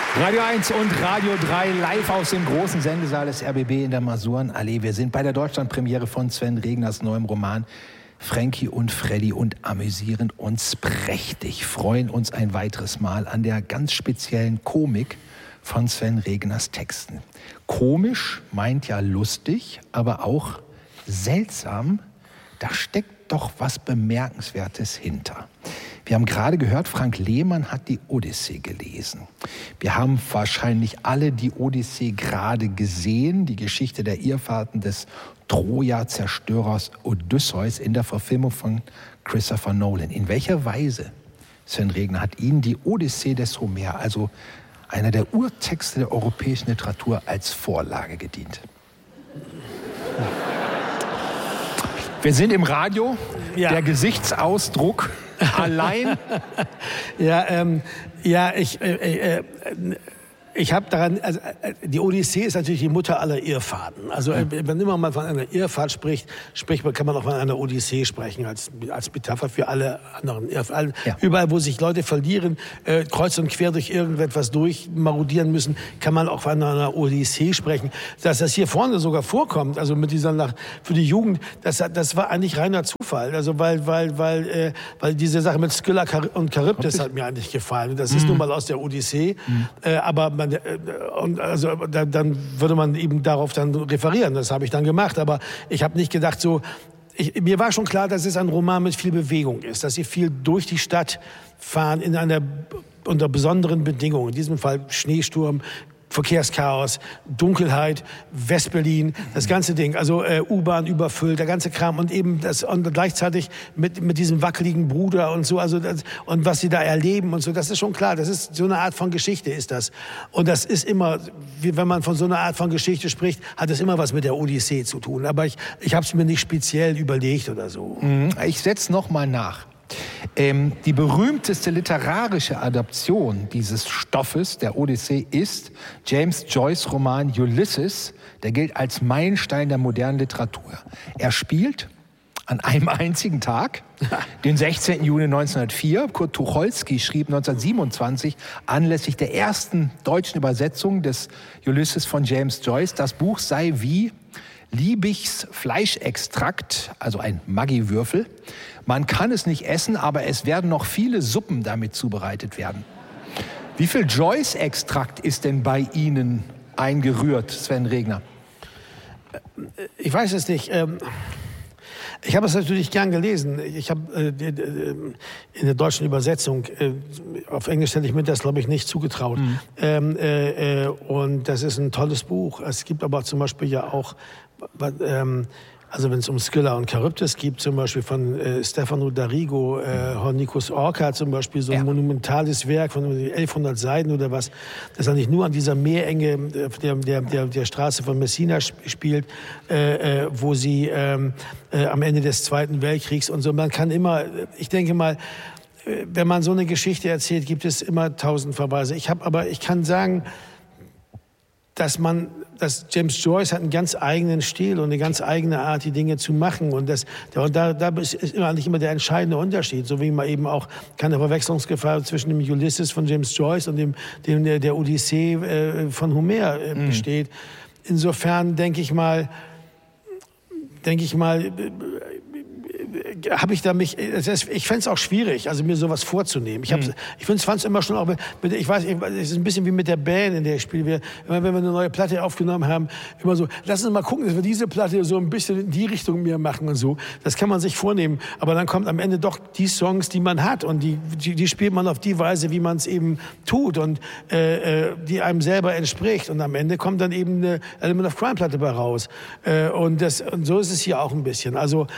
Radio 1 und Radio 3 live aus dem großen Sendesaal des RBB in der Masurenallee. Wir sind bei der Deutschlandpremiere von Sven Regners neuem Roman Frankie und Freddy und amüsieren uns prächtig, freuen uns ein weiteres Mal an der ganz speziellen Komik von Sven Regners Texten. Komisch meint ja lustig, aber auch seltsam. Da steckt doch was Bemerkenswertes hinter. Wir haben gerade gehört, Frank Lehmann hat die Odyssee gelesen. Wir haben wahrscheinlich alle die Odyssee gerade gesehen, die Geschichte der Irrfahrten des Troja-Zerstörers Odysseus in der Verfilmung von Christopher Nolan. In welcher Weise, Sven Regner, hat Ihnen die Odyssee des Homer, also einer der Urtexte der europäischen Literatur, als Vorlage gedient? Wir sind im Radio, ja. Der Gesichtsausdruck allein. Ich habe daran, also die Odyssee ist natürlich die Mutter aller Irrfahrten. Also wenn immer man von einer Irrfahrt spricht, kann man auch von einer Odyssee sprechen, als Metapher für alle anderen Irrfahrten. Ja. Überall, wo sich Leute verlieren, kreuz und quer durch irgendetwas durchmarodieren müssen, kann man auch von einer Odyssee sprechen. Dass das hier vorne sogar vorkommt, also mit dieser für die Jugend, das war eigentlich reiner Zufall. Also weil diese Sache mit Skylla und Charybdis hat mir eigentlich gefallen. Das ist nun mal aus der Odyssee, aber dann würde man eben darauf dann referieren. Das habe ich dann gemacht. Aber ich habe nicht gedacht, mir war schon klar, dass es ein Roman mit viel Bewegung ist, dass sie viel durch die Stadt fahren unter besonderen Bedingungen. In diesem Fall Schneesturm, Verkehrschaos, Dunkelheit, Westberlin, das ganze Ding, also U-Bahn überfüllt, der ganze Kram und eben und gleichzeitig mit diesem wackeligen Bruder und so, also und was sie da erleben und so, das ist schon klar, das ist so eine Art von Geschichte ist das. Und das ist immer, wenn man von so einer Art von Geschichte spricht, hat es immer was mit der Odyssee zu tun. Aber ich habe es mir nicht speziell überlegt oder so. Ich setze noch mal nach. Die berühmteste literarische Adaption dieses Stoffes, der Odyssee, ist James Joyce' Roman Ulysses. Der gilt als Meilenstein der modernen Literatur. Er spielt an einem einzigen Tag, den 16. Juni 1904. Kurt Tucholsky schrieb 1927 anlässlich der ersten deutschen Übersetzung des Ulysses von James Joyce, das Buch sei wie Liebigs Fleischextrakt, also ein Maggi-Würfel. Man kann es nicht essen, aber es werden noch viele Suppen damit zubereitet werden. Wie viel Joyce-Extrakt ist denn bei Ihnen eingerührt, Sven Regner? Ich weiß es nicht. Ich habe es natürlich gern gelesen. Ich habe in der deutschen Übersetzung, auf Englisch hätte ich mir das, glaube ich, nicht zugetraut. Und das ist ein tolles Buch. Es gibt aber zum Beispiel ja auch, also wenn es um Skylla und Charybdis geht, zum Beispiel von Stefano D'Arrigo, Hornicus Orca zum Beispiel, so ein monumentales Werk von 1100 Seiten oder was, das eigentlich nur an dieser Meerenge der Straße von Messina spielt, wo sie am Ende des Zweiten Weltkriegs und so. Man kann immer, ich denke mal, wenn man so eine Geschichte erzählt, gibt es immer 1000 Verweise. Ich kann sagen, dass James Joyce hat einen ganz eigenen Stil und eine ganz eigene Art, die Dinge zu machen. Und da ist eigentlich immer der entscheidende Unterschied. So wie man eben auch keine Verwechslungsgefahr zwischen dem Ulysses von James Joyce und der Odyssee von Homer besteht. Insofern denke ich mal, habe ich da ich fände es auch schwierig, also mir sowas vorzunehmen. Ich fand es immer schon auch, ich weiß, es ist ein bisschen wie mit der Band, in der ich spiele. Immer wenn wir eine neue Platte aufgenommen haben, immer so, lass uns mal gucken, dass wir diese Platte so ein bisschen in die Richtung mehr machen und so. Das kann man sich vornehmen. Aber dann kommt am Ende doch die Songs, die man hat und die spielt man auf die Weise, wie man es eben tut und die einem selber entspricht. Und am Ende kommt dann eben eine Element of Crime Platte bei raus. Und so ist es hier auch ein bisschen. Also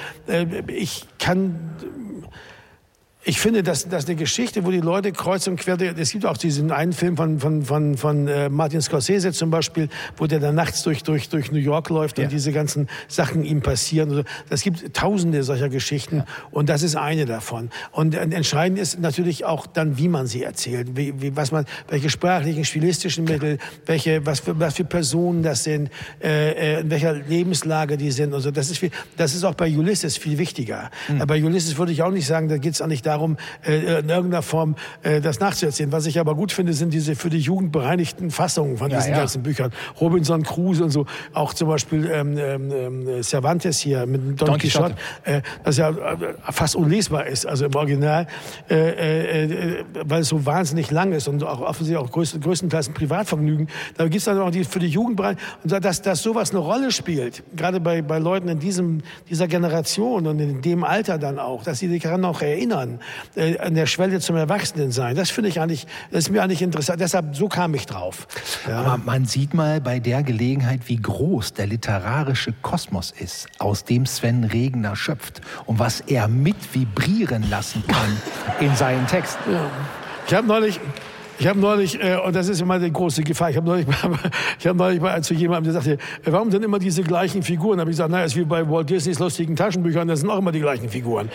ich finde, dass eine Geschichte, wo die Leute kreuz und quer, es gibt auch diesen einen Film von Martin Scorsese zum Beispiel, wo der dann nachts durch New York läuft und diese ganzen Sachen ihm passieren. Das gibt tausende solcher Geschichten und das ist eine davon. Und entscheidend ist natürlich auch dann, wie man sie erzählt, welche sprachlichen, stilistischen Mittel, was für Personen das sind, in welcher Lebenslage die sind und so. Das ist auch bei Ulysses viel wichtiger. Bei Ulysses würde ich auch nicht sagen, da geht es auch nicht darum, in irgendeiner Form das nachzuerzählen. Was ich aber gut finde, sind diese für die Jugend bereinigten Fassungen von diesen ganzen Büchern. Robinson Crusoe und so, auch zum Beispiel Cervantes hier mit Don Quixote, das ja fast unlesbar ist, also im Original, weil es so wahnsinnig lang ist und auch offensichtlich auch größtenteils ein Privatvergnügen. Da gibt es dann auch für die Jugend, und dass sowas eine Rolle spielt, gerade bei Leuten in dieser Generation und in dem Alter dann auch, dass sie sich daran auch erinnern, an der Schwelle zum Erwachsenensein. Das finde ich eigentlich, das ist mir eigentlich interessant. Deshalb, so kam ich drauf. Ja. Aber man sieht mal bei der Gelegenheit, wie groß der literarische Kosmos ist, aus dem Sven Regner schöpft und was er mit vibrieren lassen kann in seinen Texten. Ja. Ich habe neulich, und das ist immer die große Gefahr, ich habe neulich mal zu jemandem, der sagte, warum sind immer diese gleichen Figuren? Da habe ich gesagt, naja, ist wie bei Walt Disneys lustigen Taschenbüchern, das sind auch immer die gleichen Figuren.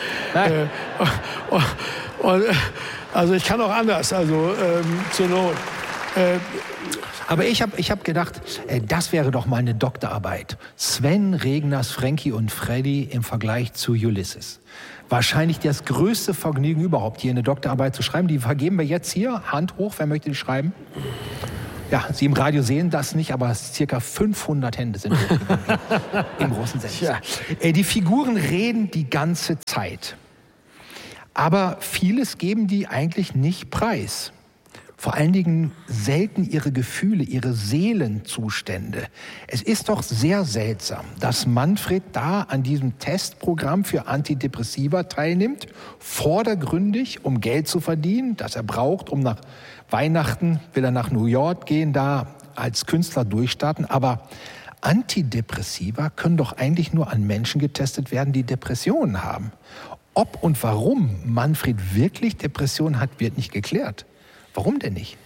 Also ich kann auch anders, also zur Not. Aber ich hab gedacht, das wäre doch mal eine Doktorarbeit. Sven Regners Frankie und Freddy im Vergleich zu Ulysses. Wahrscheinlich das größte Vergnügen überhaupt, hier eine Doktorarbeit zu schreiben. Die vergeben wir jetzt hier. Hand hoch, wer möchte die schreiben? Ja, Sie im Radio sehen das nicht, aber circa 500 Hände sind im großen Sens. Ja. Die Figuren reden die ganze Zeit. Aber vieles geben die eigentlich nicht preis. Vor allen Dingen selten ihre Gefühle, ihre Seelenzustände. Es ist doch sehr seltsam, dass Manfred da an diesem Testprogramm für Antidepressiva teilnimmt, vordergründig, um Geld zu verdienen, das er braucht, um nach Weihnachten, will er nach New York gehen, da als Künstler durchstarten. Aber Antidepressiva können doch eigentlich nur an Menschen getestet werden, die Depressionen haben. Ob und warum Manfred wirklich Depressionen hat, wird nicht geklärt. Warum denn nicht?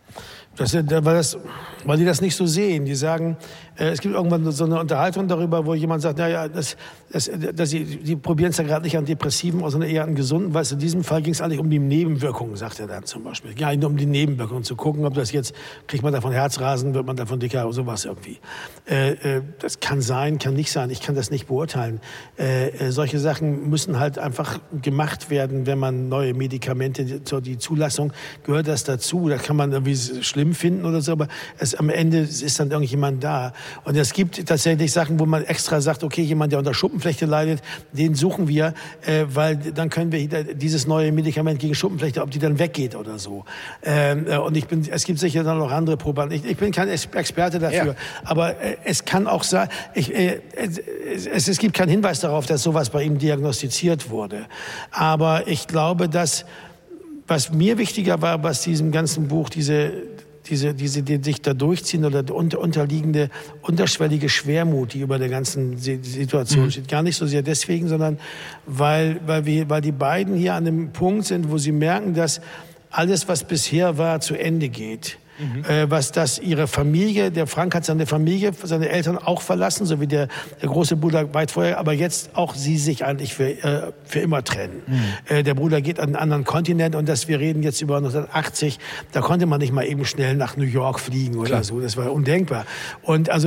Weil die das nicht so sehen. Die sagen, es gibt irgendwann so eine Unterhaltung darüber, wo jemand sagt, naja, die probieren es ja gerade nicht an Depressiven, sondern eher an Gesunden. Weißt du, in diesem Fall ging es eigentlich um die Nebenwirkungen, sagt er dann zum Beispiel. Ja, nur um die Nebenwirkungen, zu gucken, ob das jetzt, kriegt man davon Herzrasen, wird man davon dicker, sowas irgendwie. Das kann sein, kann nicht sein, ich kann das nicht beurteilen. Solche Sachen müssen halt einfach gemacht werden, wenn man neue Medikamente, die Zulassung, gehört das dazu. Da kann man irgendwie schlimm finden oder so, aber am Ende ist dann irgendjemand da. Und es gibt tatsächlich Sachen, wo man extra sagt, okay, jemand, der unter Schuppenflechte leidet, den suchen wir, weil dann können wir dieses neue Medikament gegen Schuppenflechte, ob die dann weggeht oder so. Und es gibt sicher dann noch andere Probanden. Ich bin kein Experte dafür, ja. Aber es kann auch sein, es gibt keinen Hinweis darauf, dass sowas bei ihm diagnostiziert wurde. Aber ich glaube, dass was mir wichtiger war, was diesem ganzen Buch, die sich da durchziehen oder unterliegende, unterschwellige Schwermut, die über der ganzen Situation steht. Gar nicht so sehr deswegen, sondern weil die beiden hier an einem Punkt sind, wo sie merken, dass alles, was bisher war, zu Ende geht. Dass ihre Familie, der Frank hat seine Familie, seine Eltern auch verlassen, so wie der große Bruder weit vorher, aber jetzt auch sie sich eigentlich für immer trennen. Der Bruder geht an einen anderen Kontinent und wir reden jetzt über 1980, da konnte man nicht mal eben schnell nach New York fliegen oder so, das war undenkbar. Und also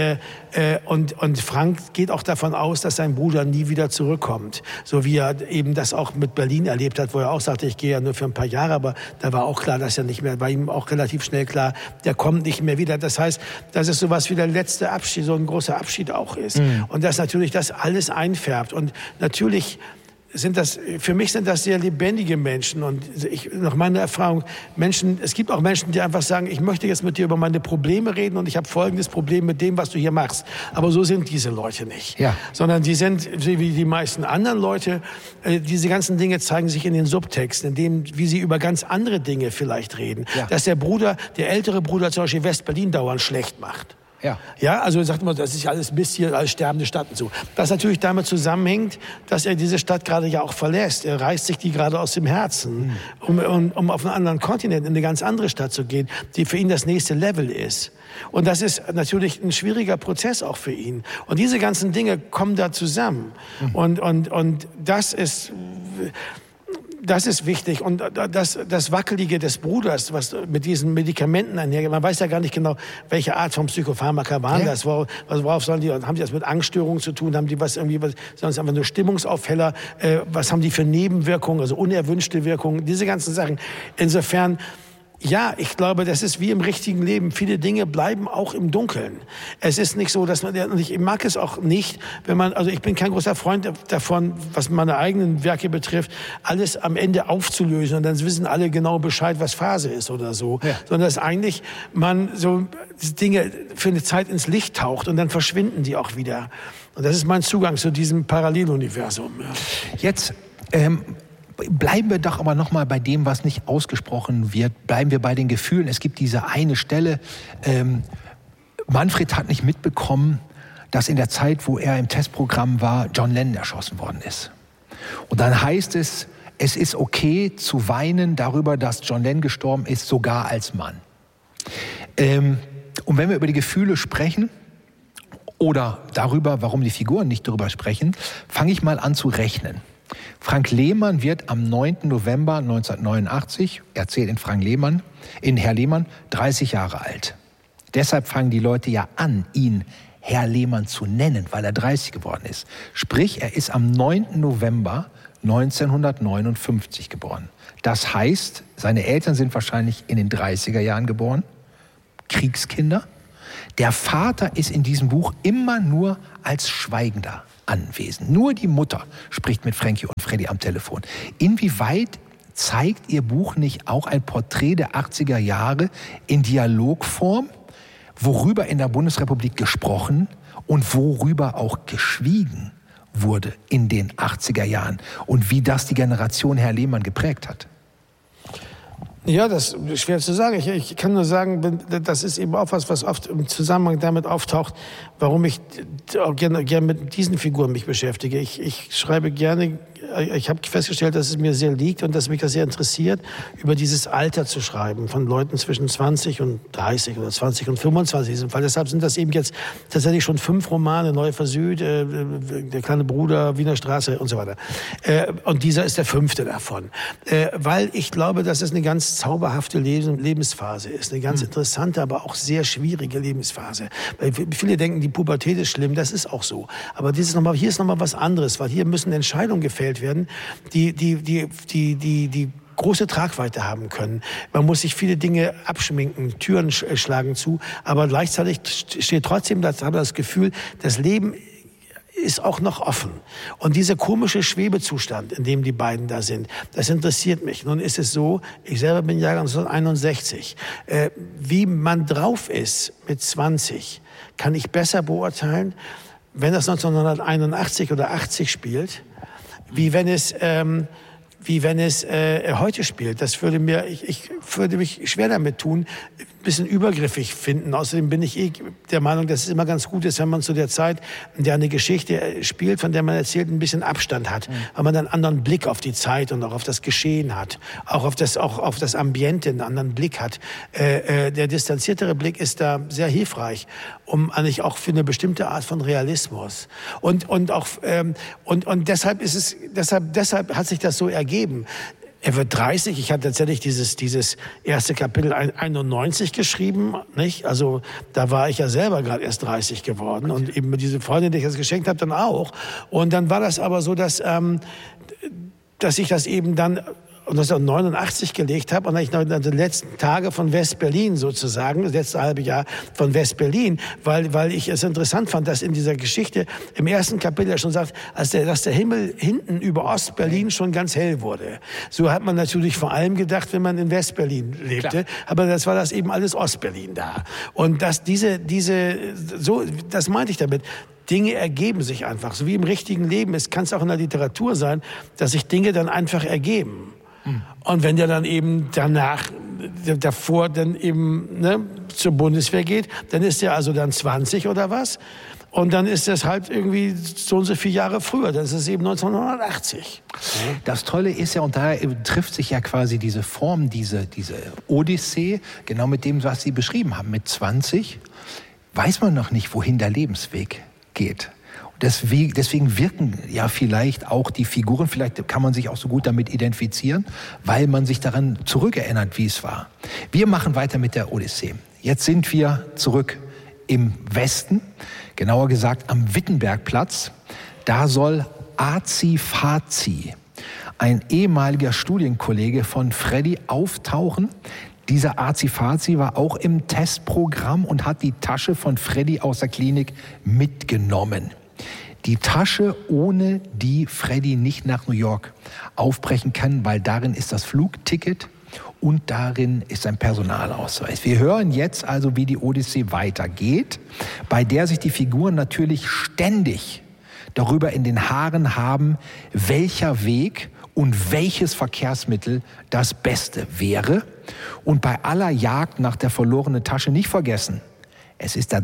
und Frank geht auch davon aus, dass sein Bruder nie wieder zurückkommt, so wie er eben das auch mit Berlin erlebt hat, wo er auch sagte, ich gehe ja nur für ein paar Jahre, aber da war auch klar, dass er nicht mehr, war ihm auch relativ schnell klar, der kommt nicht mehr wieder. Das heißt, dass es sowas wie der letzte Abschied, so ein großer Abschied auch ist. Und dass natürlich das alles einfärbt. Und natürlich für mich sind das sehr lebendige Menschen. Und nach meiner Erfahrung, es gibt auch Menschen, die einfach sagen, ich möchte jetzt mit dir über meine Probleme reden und ich habe folgendes Problem mit dem, was du hier machst. Aber so sind diese Leute nicht. Ja. Sondern die sind, wie die meisten anderen Leute, diese ganzen Dinge zeigen sich in den Subtexten, wie sie über ganz andere Dinge vielleicht reden. Ja. Dass der ältere Bruder zum Beispiel West-Berlin dauernd schlecht macht. Ja, also sagt man, das ist ja alles Mist hier, alles sterbende Stadt und so. Was natürlich damit zusammenhängt, dass er diese Stadt gerade ja auch verlässt. Er reißt sich die gerade aus dem Herzen, um auf einen anderen Kontinent, in eine ganz andere Stadt zu gehen, die für ihn das nächste Level ist. Und das ist natürlich ein schwieriger Prozess auch für ihn. Und diese ganzen Dinge kommen da zusammen. Und das ist... Das ist wichtig. Und das Wackelige des Bruders, was mit diesen Medikamenten einhergeht, man weiß ja gar nicht genau, welche Art von Psychopharmaka waren das. Worauf sollen die, haben die das mit Angststörungen zu tun? Haben die sind das einfach nur Stimmungsaufheller? Was haben die für Nebenwirkungen, also unerwünschte Wirkungen? Diese ganzen Sachen. Insofern, ja, ich glaube, das ist wie im richtigen Leben. Viele Dinge bleiben auch im Dunkeln. Es ist nicht so, dass ich mag es auch nicht, also ich bin kein großer Freund davon, was meine eigenen Werke betrifft, alles am Ende aufzulösen und dann wissen alle genau Bescheid, was Phase ist oder so. Ja. Sondern dass eigentlich man so Dinge für eine Zeit ins Licht taucht und dann verschwinden die auch wieder. Und das ist mein Zugang zu diesem Paralleluniversum. Ja. Jetzt, bleiben wir doch aber noch mal bei dem, was nicht ausgesprochen wird. Bleiben wir bei den Gefühlen. Es gibt diese eine Stelle, Manfred hat nicht mitbekommen, dass in der Zeit, wo er im Testprogramm war, John Lennon erschossen worden ist. Und dann heißt es ist okay zu weinen darüber, dass John Lennon gestorben ist, sogar als Mann. Und wenn wir über die Gefühle sprechen oder darüber, warum die Figuren nicht darüber sprechen, fange ich mal an zu rechnen. Frank Lehmann wird am 9. November 1989, erzählt in Herr Lehmann, 30 Jahre alt. Deshalb fangen die Leute ja an, ihn Herr Lehmann zu nennen, weil er 30 geworden ist. Sprich, er ist am 9. November 1959 geboren. Das heißt, seine Eltern sind wahrscheinlich in den 30er Jahren geboren, Kriegskinder. Der Vater ist in diesem Buch immer nur als Schweigender anwesend. Nur die Mutter spricht mit Frankie und Freddy am Telefon. Inwieweit zeigt Ihr Buch nicht auch ein Porträt der 80er Jahre in Dialogform, worüber in der Bundesrepublik gesprochen und worüber auch geschwiegen wurde in den 80er Jahren und wie das die Generation Herr Lehmann geprägt hat? Ja, das ist schwer zu sagen. Ich kann nur sagen, das ist eben auch was oft im Zusammenhang damit auftaucht, warum ich gerne mit diesen Figuren mich beschäftige. Ich schreibe gerne, ich habe festgestellt, dass es mir sehr liegt und dass mich das sehr interessiert, über dieses Alter zu schreiben, von Leuten zwischen 20 und 30 oder 20 und 25 in diesem Fall. Deshalb sind das eben jetzt tatsächlich schon 5 Romane, Neue für Süd, Der kleine Bruder, Wiener Straße und so weiter. Und dieser ist der 5. davon. Weil ich glaube, dass es eine ganz zauberhafte Lebensphase ist, eine ganz interessante, aber auch sehr schwierige Lebensphase. Weil viele denken, die Pubertät ist schlimm, das ist auch so. Aber hier ist noch mal was anderes, weil hier müssen Entscheidungen gefällt werden, die große Tragweite haben können. Man muss sich viele Dinge abschminken, Türen schlagen zu, aber gleichzeitig steht trotzdem das Gefühl, das Leben ist auch noch offen. Und dieser komische Schwebezustand, in dem die beiden da sind, das interessiert mich. Nun ist es so, ich selber bin Jahrgang 1961. Wie man drauf ist mit 20, kann ich besser beurteilen, wenn das 1981 oder 80 spielt, wie wenn es heute spielt. Ich würde mich schwer damit tun, ein bisschen übergriffig finden. Außerdem bin ich der Meinung, dass es immer ganz gut ist, wenn man zu der Zeit, in der eine Geschichte spielt, von der man erzählt, ein bisschen Abstand hat. Weil man einen anderen Blick auf die Zeit und auch auf das Geschehen hat. Auch auf das Ambiente einen anderen Blick hat. Der distanziertere Blick ist da sehr hilfreich, eigentlich auch für eine bestimmte Art von Realismus. Und deshalb hat sich das so ergeben. Er wird 30. Ich habe tatsächlich dieses erste Kapitel 91 geschrieben, nicht? Also da war ich ja selber gerade erst 30 geworden und eben mit dieser Freundin, die ich das geschenkt habe, dann auch. Und dann war das aber so, dass ich das eben dann 1989 gelegt habe und ich noch die letzten Tage von West-Berlin sozusagen, das letzte halbe Jahr von West-Berlin, weil ich es interessant fand, dass in dieser Geschichte im ersten Kapitel ja schon sagt, dass der Himmel hinten über Ost-Berlin schon ganz hell wurde. So hat man natürlich vor allem gedacht, wenn man in West-Berlin lebte, aber das war das eben alles Ost-Berlin da. Und das meinte ich damit. Dinge ergeben sich einfach, so wie im richtigen Leben. Es kann es auch in der Literatur sein, dass sich Dinge dann einfach ergeben. Und wenn der dann eben davor dann eben zur Bundeswehr geht, dann ist er also dann 20 oder was. Und dann ist das halt irgendwie so und so viele Jahre früher. Das ist eben 1980. Das Tolle ist ja, und da trifft sich ja quasi diese Form, diese Odyssee, genau mit dem, was Sie beschrieben haben. Mit 20 weiß man noch nicht, wohin der Lebensweg geht. Deswegen wirken ja vielleicht auch die Figuren, vielleicht kann man sich auch so gut damit identifizieren, weil man sich daran zurückerinnert, wie es war. Wir machen weiter mit der Odyssee. Jetzt sind wir zurück im Westen, genauer gesagt am Wittenbergplatz. Da soll Azi Fazi, ein ehemaliger Studienkollege von Freddy, auftauchen. Dieser Azi Fazi war auch im Testprogramm und hat die Tasche von Freddy aus der Klinik mitgenommen. Die Tasche, ohne die Freddy nicht nach New York aufbrechen kann, weil darin ist das Flugticket und darin ist ein Personalausweis. Wir hören jetzt also, wie die Odyssee weitergeht, bei der sich die Figuren natürlich ständig darüber in den Haaren haben, welcher Weg und welches Verkehrsmittel das Beste wäre. Und bei aller Jagd nach der verlorenen Tasche nicht vergessen, es ist der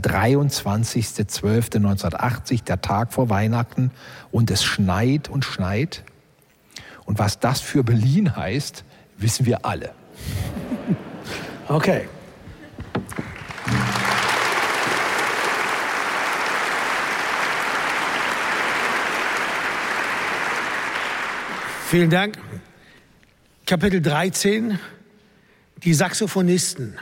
23.12.1980, der Tag vor Weihnachten, und es schneit und schneit. Und was das für Berlin heißt, wissen wir alle. Okay. Vielen Dank. Kapitel 13, die Saxophonisten.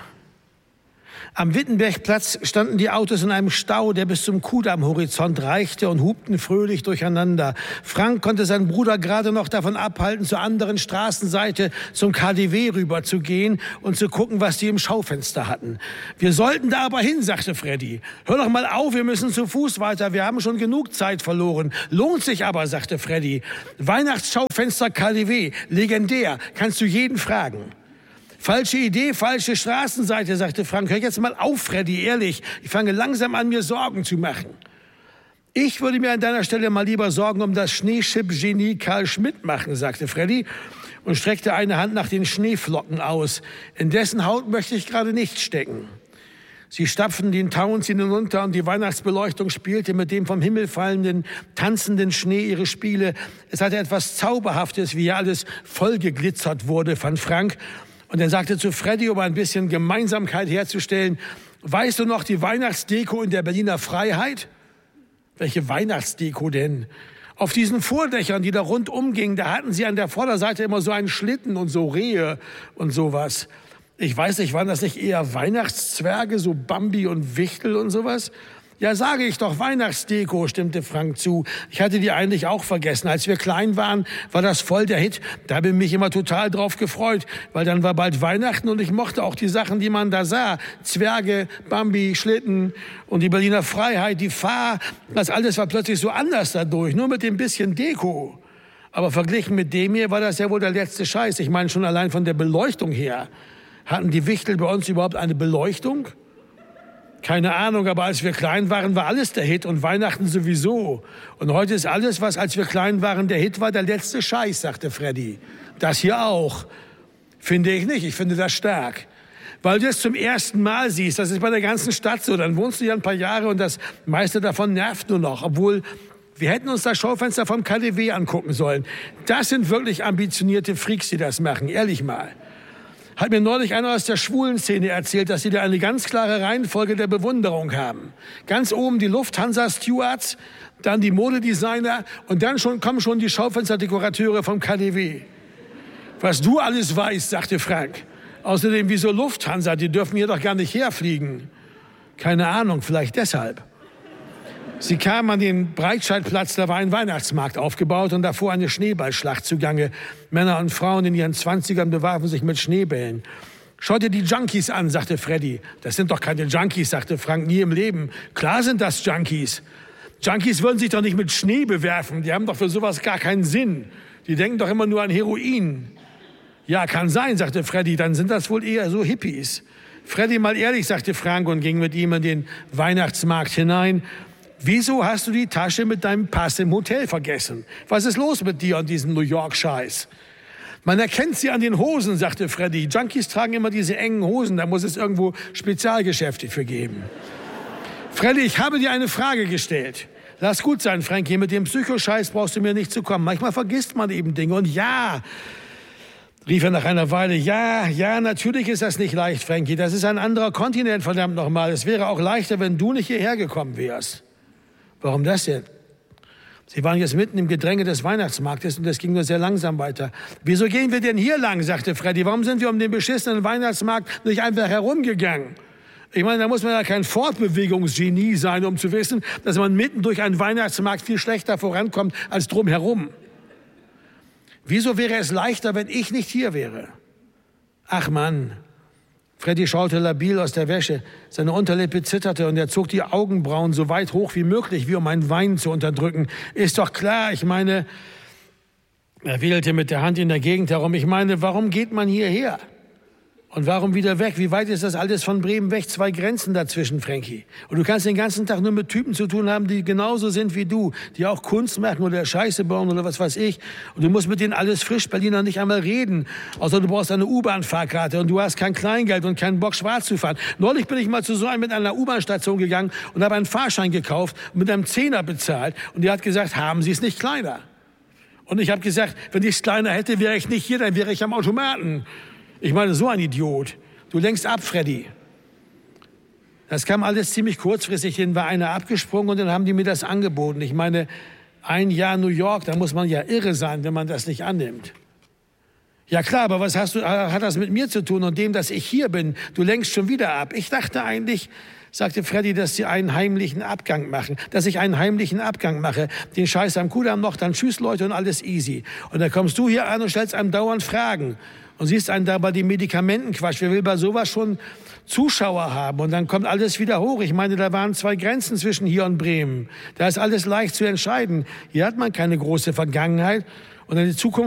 Am Wittenbergplatz standen die Autos in einem Stau, der bis zum Kudamm-Horizont reichte, und hupten fröhlich durcheinander. Frank konnte seinen Bruder gerade noch davon abhalten, zur anderen Straßenseite zum KaDeWe rüber zu gehen und zu gucken, was die im Schaufenster hatten. Wir sollten da aber hin, sagte Freddy. Hör doch mal auf, wir müssen zu Fuß weiter, wir haben schon genug Zeit verloren. Lohnt sich aber, sagte Freddy. Weihnachtsschaufenster KaDeWe, legendär, kannst du jeden fragen. Falsche Idee, falsche Straßenseite, sagte Frank. Hör jetzt mal auf, Freddy, ehrlich. Ich fange langsam an, mir Sorgen zu machen. Ich würde mir an deiner Stelle mal lieber Sorgen um das Schneeschipp-Genie Karl Schmidt machen, sagte Freddy und streckte eine Hand nach den Schneeflocken aus. In dessen Haut möchte ich gerade nicht stecken. Sie stapften den Townsend hinunter und die Weihnachtsbeleuchtung spielte mit dem vom Himmel fallenden, tanzenden Schnee ihre Spiele. Es hatte etwas Zauberhaftes, wie alles vollgeglitzert wurde, fand Frank. Und er sagte zu Freddy, um ein bisschen Gemeinsamkeit herzustellen: Weißt du noch die Weihnachtsdeko in der Berliner Freiheit? Welche Weihnachtsdeko denn? Auf diesen Vordächern, die da rundum gingen, da hatten sie an der Vorderseite immer so einen Schlitten und so Rehe und sowas. Ich weiß nicht, waren das nicht eher Weihnachtszwerge, so Bambi und Wichtel und sowas? Ja, sage ich doch, Weihnachtsdeko, stimmte Frank zu. Ich hatte die eigentlich auch vergessen. Als wir klein waren, war das voll der Hit. Da habe ich mich immer total drauf gefreut, weil dann war bald Weihnachten und ich mochte auch die Sachen, die man da sah. Zwerge, Bambi, Schlitten und die Berliner Freiheit, die Fahr. Das alles war plötzlich so anders dadurch, nur mit dem bisschen Deko. Aber verglichen mit dem hier war das ja wohl der letzte Scheiß. Ich meine, schon allein von der Beleuchtung her. Hatten die Wichtel bei uns überhaupt eine Beleuchtung? Keine Ahnung, aber als wir klein waren, war alles der Hit und Weihnachten sowieso. Und heute ist alles, was als wir klein waren der Hit war, der letzte Scheiß, sagte Freddy. Das hier auch. Finde ich nicht, ich finde das stark. Weil du es zum ersten Mal siehst, das ist bei der ganzen Stadt so, dann wohnst du ja ein paar Jahre und das meiste davon nervt nur noch. Obwohl, wir hätten uns das Schaufenster vom KaDeWe angucken sollen. Das sind wirklich ambitionierte Freaks, die das machen, ehrlich mal. Hat mir neulich einer aus der schwulen Szene erzählt, dass sie da eine ganz klare Reihenfolge der Bewunderung haben. Ganz oben die Lufthansa-Stewards, dann die Modedesigner und dann kommen schon die Schaufensterdekorateure vom KaDeWe. Was du alles weißt, sagte Frank. Außerdem, wieso Lufthansa? Die dürfen hier doch gar nicht herfliegen. Keine Ahnung, vielleicht deshalb. Sie kamen an den Breitscheidplatz, da war ein Weihnachtsmarkt aufgebaut und davor eine Schneeballschlacht zugange. Männer und Frauen in ihren 20ern bewarfen sich mit Schneebällen. Schau dir die Junkies an, sagte Freddy. Das sind doch keine Junkies, sagte Frank, nie im Leben. Klar sind das Junkies. Junkies würden sich doch nicht mit Schnee bewerfen. Die haben doch für sowas gar keinen Sinn. Die denken doch immer nur an Heroin. Ja, kann sein, sagte Freddy. Dann sind das wohl eher so Hippies. Freddy, mal ehrlich, sagte Frank und ging mit ihm in den Weihnachtsmarkt hinein. Wieso hast du die Tasche mit deinem Pass im Hotel vergessen? Was ist los mit dir und diesem New York-Scheiß? Man erkennt sie an den Hosen, sagte Freddy. Junkies tragen immer diese engen Hosen, da muss es irgendwo Spezialgeschäfte für geben. Freddy, ich habe dir eine Frage gestellt. Lass gut sein, Frankie, mit dem Psychoscheiß brauchst du mir nicht zu kommen. Manchmal vergisst man eben Dinge. Und ja, rief er nach einer Weile, ja, natürlich ist das nicht leicht, Frankie. Das ist ein anderer Kontinent, verdammt nochmal. Es wäre auch leichter, wenn du nicht hierher gekommen wärst. Warum das denn? Sie waren jetzt mitten im Gedränge des Weihnachtsmarktes und das ging nur sehr langsam weiter. Wieso gehen wir denn hier lang, sagte Freddy. Warum sind wir um den beschissenen Weihnachtsmarkt nicht einfach herumgegangen? Ich meine, da muss man ja kein Fortbewegungsgenie sein, um zu wissen, dass man mitten durch einen Weihnachtsmarkt viel schlechter vorankommt als drumherum. Wieso wäre es leichter, wenn ich nicht hier wäre? Ach Mann. Freddy schaute labil aus der Wäsche. Seine Unterlippe zitterte und er zog die Augenbrauen so weit hoch wie möglich, wie um ein Weinen zu unterdrücken. Ist doch klar, ich meine, er wedelte mit der Hand in der Gegend herum. Ich meine, warum geht man hierher? Und warum wieder weg? Wie weit ist das alles von Bremen weg? 2 Grenzen dazwischen, Frankie. Und du kannst den ganzen Tag nur mit Typen zu tun haben, die genauso sind wie du, die auch Kunst machen oder Scheiße bauen oder was weiß ich. Und du musst mit denen alles frisch Berliner nicht einmal reden. Außer du brauchst eine U-Bahn-Fahrkarte und du hast kein Kleingeld und keinen Bock, schwarz zu fahren. Neulich bin ich mal zu so einem mit einer U-Bahn-Station gegangen und habe einen Fahrschein gekauft und mit einem 10er bezahlt. Und die hat gesagt, haben Sie es nicht kleiner? Und ich habe gesagt, wenn ich es kleiner hätte, wäre ich nicht hier, dann wäre ich am Automaten. Ich meine, so ein Idiot. Du lenkst ab, Freddy. Das kam alles ziemlich kurzfristig hin, war einer abgesprungen und dann haben die mir das angeboten. Ich meine, 1 Jahr New York, da muss man ja irre sein, wenn man das nicht annimmt. Ja klar, aber was hat das mit mir zu tun und dem, dass ich hier bin? Du lenkst schon wieder ab. Ich dachte eigentlich, sagte Freddy, dass sie einen heimlichen Abgang machen. Dass ich einen heimlichen Abgang mache. Den Scheiß am Kudamm noch, dann tschüss Leute und alles easy. Und dann kommst du hier an und stellst einem dauernd Fragen. Und siehst einen da bei den Medikamentenquatsch. Wer will bei sowas schon Zuschauer haben? Und dann kommt alles wieder hoch. Ich meine, da waren 2 Grenzen zwischen hier und Bremen. Da ist alles leicht zu entscheiden. Hier hat man keine große Vergangenheit. Und in die Zukunft